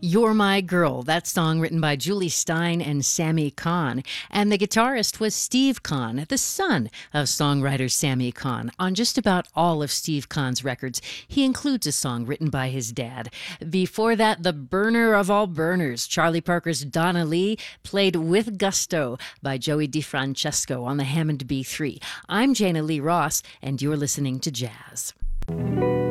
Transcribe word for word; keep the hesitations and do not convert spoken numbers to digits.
You're My Girl, that song written by Julie Stein and Sammy Kahn. And the guitarist was Steve Kahn, the son of songwriter Sammy Kahn. On just about all of Steve Kahn's records, he includes a song written by his dad. Before that, the burner of all burners, Charlie Parker's Donna Lee, played With Gusto by Joey DeFrancesco on the Hammond B three. I'm Jana Lee Ross, and you're listening to Jazz.